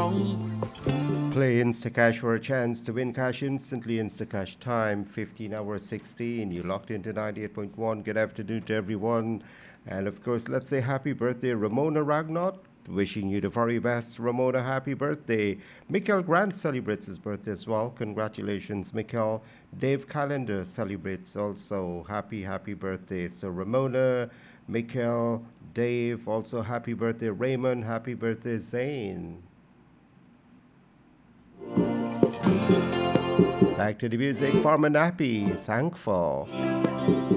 Play Instacash for a chance to win cash instantly. Instacash time, 15 hours 16. You locked into 98.1. Good afternoon to everyone. And of course, let's say happy birthday, Ramona Ragnot. Wishing you the very best, Ramona. Happy birthday. Mikhail Grant celebrates his birthday as well. Congratulations, Mikhail. Dave Calendar celebrates also. Happy birthday. So, Ramona, Mikhail, Dave, also happy birthday, Raymond. Happy birthday, Zane. Back to the music. Farmer Nappy, thankful.